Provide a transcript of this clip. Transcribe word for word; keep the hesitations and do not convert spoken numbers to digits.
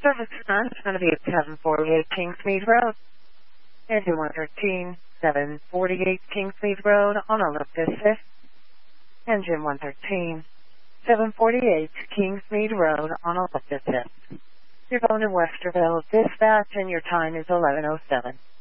Service time is going to be at seven forty-eight Kingsmead Road. Engine one thirteen, seven forty-eight Kingsmead Road on Olympus fifth. Engine one thirteen, seven forty-eight Kingsmead Road on Olympus fifth. You're going to Westerville Dispatch and your time is eleven oh seven.